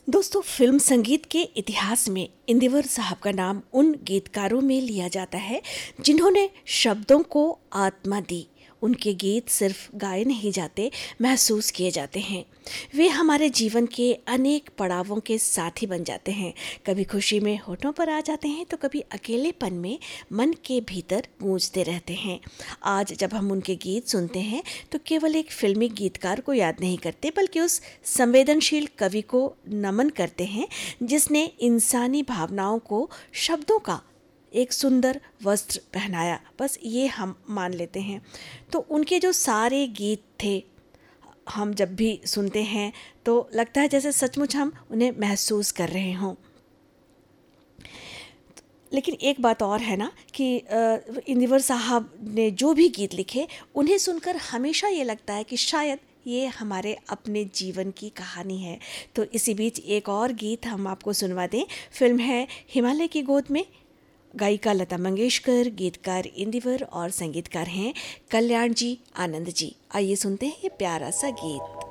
दोस्तों, फिल्म संगीत के इतिहास में इंदिवर साहब का नाम उन गीतकारों में लिया जाता है जिन्होंने शब्दों को आत्मा दी। उनके गीत सिर्फ गाए नहीं जाते, महसूस किए जाते हैं। वे हमारे जीवन के अनेक पड़ावों के साथी बन जाते हैं। कभी खुशी में होठों पर आ जाते हैं तो कभी अकेलेपन में मन के भीतर गूंजते रहते हैं। आज जब हम उनके गीत सुनते हैं तो केवल एक फिल्मी गीतकार को याद नहीं करते, बल्कि उस संवेदनशील कवि को नमन करते हैं जिसने इंसानी भावनाओं को शब्दों का एक सुंदर वस्त्र पहनाया। बस ये हम मान लेते हैं। तो उनके जो सारे गीत थे, हम जब भी सुनते हैं तो लगता है जैसे सचमुच हम उन्हें महसूस कर रहे हों। लेकिन एक बात और है ना कि इंदिवर साहब ने जो भी गीत लिखे, उन्हें सुनकर हमेशा ये लगता है कि शायद ये हमारे अपने जीवन की कहानी है। तो इसी बीच एक और गीत हम आपको सुनवा दें। फिल्म है हिमालय की गोद में। गायिका लता मंगेशकर, गीतकार इंदिवर और संगीतकार हैं कल्याण जी, आनंद जी। आइए सुनते हैं ये प्यारा सा गीत।